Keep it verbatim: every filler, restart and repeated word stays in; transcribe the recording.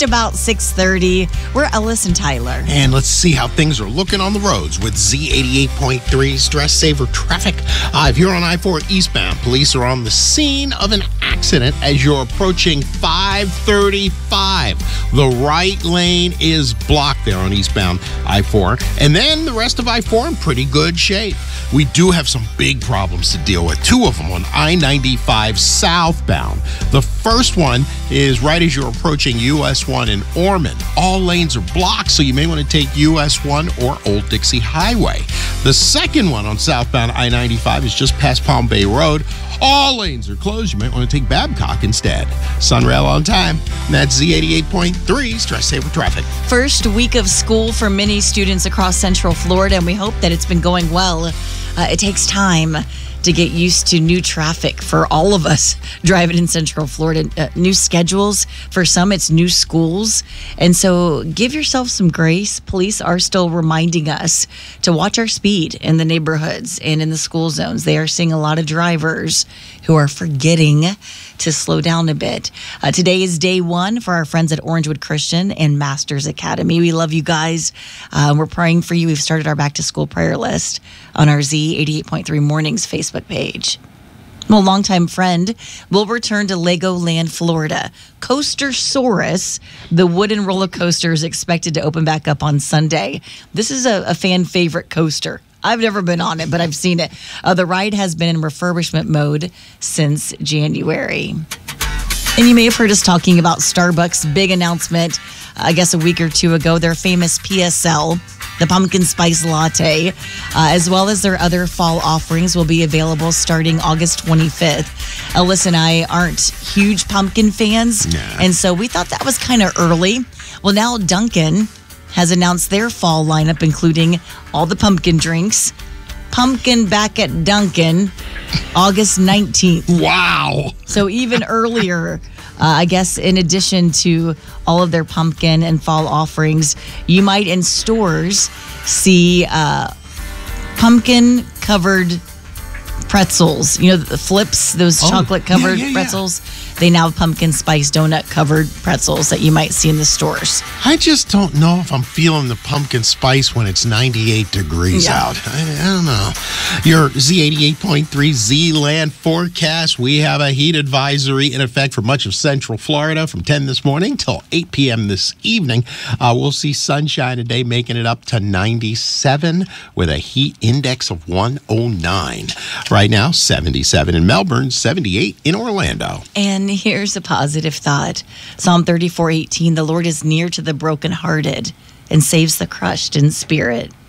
just about six thirty. We're Ellis and Tyler. And let's see how things are looking on the roads with Z eighty-eight point three Stress Saver Traffic. Uh, if you're on I four eastbound, police are on the scene of an accident as you're approaching five thirty-five. The right lane is blocked there on eastbound I four. And then the rest of I four in pretty good shape. We do have some big problems to deal with. Two of them on I ninety-five southbound. The first one is right as you're approaching U S one in Ormond. All lanes are blocked, so you may want to take U S one or Old Dixie Highway. The second one on southbound I ninety-five is just past Palm Bay Road. All lanes are closed. You might want to take Babcock instead. Sunrail on time. And that's Z eighty-eight point three Stress Saver Traffic. First week of school for many students across Central Florida, and we hope that it's been going well. Uh, it takes time to get used to new traffic for all of us driving in Central Florida. Uh, new schedules. For some, it's new schools. And so give yourself some grace. Police are still reminding us to watch our speed in the neighborhoods and in the school zones. They are seeing a lot of drivers who are forgetting to slow down a bit. Uh, today is day one for our friends at Orangewood Christian and Masters Academy. We love you guys. Uh, we're praying for you. We've started our back to school prayer list on our Z eighty-eight point three Mornings Facebook page. Well, longtime friend will return to Legoland, Florida. Coastersaurus, the wooden roller coaster, is expected to open back up on Sunday. This is a, a fan favorite coaster. I've never been on it, but I've seen it. Uh, the ride has been in refurbishment mode since January. And you may have heard us talking about Starbucks' big announcement, I guess a week or two ago, their famous P S L, the pumpkin spice latte, uh, as well as their other fall offerings will be available starting August twenty-fifth. Ellis and I aren't huge pumpkin fans, Nah. and so we thought that was kind of early. Well, now Dunkin' has announced their fall lineup, including all the pumpkin drinks. Pumpkin back at Dunkin', August nineteenth. Wow. So even earlier, uh, I guess in addition to all of their pumpkin and fall offerings, you might in stores see uh, pumpkin-covered pretzels. You know, the flips, those Oh, chocolate-covered yeah, yeah, yeah. pretzels. They now have pumpkin spice donut-covered pretzels that you might see in the stores. I just don't know if I'm feeling the pumpkin spice when it's ninety-eight degrees Yeah. out. I, I don't know. Your Z eighty-eight point three Z-Land forecast. We have a heat advisory in effect for much of Central Florida from ten this morning till eight p.m. this evening. Uh, we'll see sunshine today, making it up to ninety-seven with a heat index of one oh nine. Right now, seventy-seven in Melbourne, seventy-eight in Orlando. And here's a positive thought. Psalm thirty-four eighteen, the Lord is near to the brokenhearted and saves the crushed in spirit.